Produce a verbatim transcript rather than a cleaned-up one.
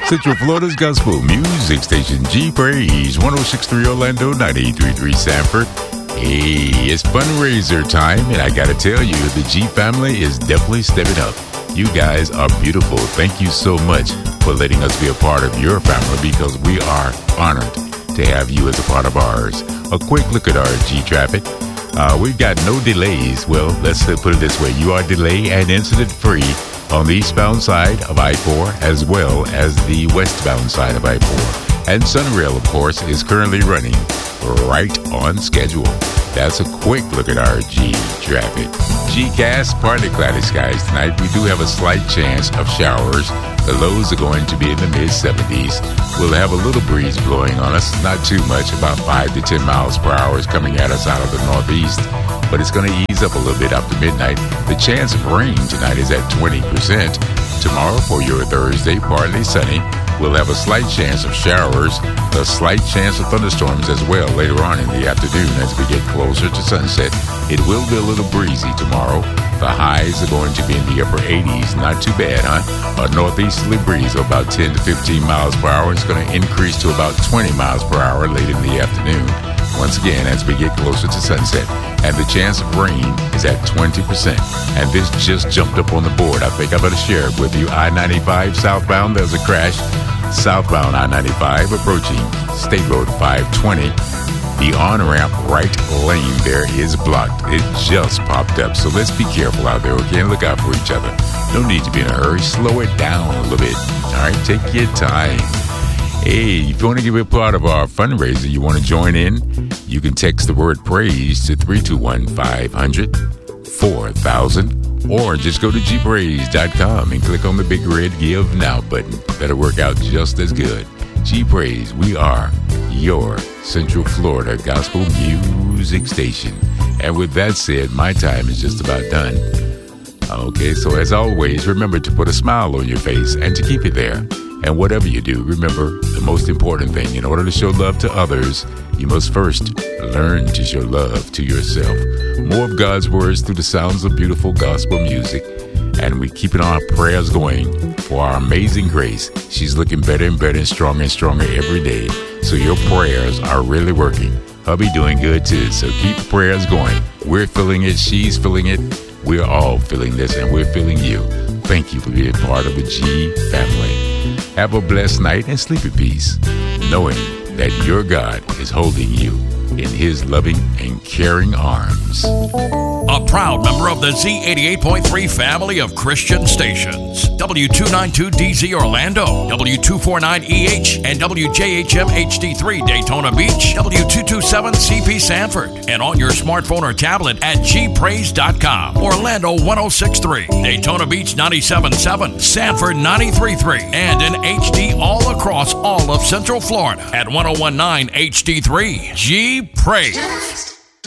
Central Florida's gospel music station, G Praise, one oh six point three Orlando, ninety-three point three Sanford. Hey, it's fundraiser time, and I gotta tell you, the G family is definitely stepping up. You guys are beautiful. Thank you so much for letting us be a part of your family, because we are honored to have you as a part of ours. A quick look at our G traffic. Uh, we've got no delays. Well, let's put it this way. You are delay and incident free on the eastbound side of I four as well as the westbound side of I four. And Sunrail, of course, is currently running right on schedule. That's a quick look at our G traffic. G-Cast, partly cloudy skies tonight. We do have a slight chance of showers. The lows are going to be in the mid seventies. We'll have a little breeze blowing on us, not too much, about five to ten miles per hour is coming at us out of the northeast, but it's going to ease up a little bit after midnight. The chance of rain tonight is at twenty percent. Tomorrow, for your Thursday, partly sunny. We'll have a slight chance of showers, a slight chance of thunderstorms as well later on in the afternoon as we get closer to sunset. It will be a little breezy tomorrow. The highs are going to be in the upper eighties. Not too bad, huh? A northeasterly breeze of about ten to fifteen miles per hour. It's going to increase to about twenty miles per hour late in the afternoon. Once again, as we get closer to sunset, and the chance of rain is at twenty percent. And this just jumped up on the board. I think I better share it with you. I ninety-five southbound, there's a crash. Southbound I ninety-five approaching State Road five twenty. The on-ramp right lane there is blocked. It just popped up. So let's be careful out there, okay? And look out for each other. No need to be in a hurry. Slow it down a little bit. All right, take your time. Hey, if you want to be a part of our fundraiser, you want to join in, you can text the word praise to three two one, five hundred, four thousand, or just go to g praise dot com and click on the big red Give Now button. That'll work out just as good. G-Praise, we are your Central Florida gospel music station. And with that said, my time is just about done. Okay, so as always, remember to put a smile on your face and to keep it there. And whatever you do, remember the most important thing. In order to show love to others, you must first learn to show love to yourself. More of God's words through the sounds of beautiful gospel music. And we keep our prayers going for our amazing Grace. She's looking better and better and stronger and stronger every day. So your prayers are really working. Hubby doing good too. So keep the prayers going. We're feeling it. She's feeling it. We're all feeling this, and we're feeling you. Thank you for being part of the G family. Have a blessed night and sleep in peace, knowing that your God is holding you in his loving and caring arms. A proud member of the Z eighty-eight point three family of Christian stations. W two ninety-two D Z Orlando, W two forty-nine E H, and W J H M H D three Daytona Beach, W two twenty-seven C P Sanford, and on your smartphone or tablet at g praise dot com. Orlando one oh six point three, Daytona Beach ninety-seven point seven, Sanford ninety-three point three, and in H D all across all of Central Florida at one oh one point nine H D three. G Praise.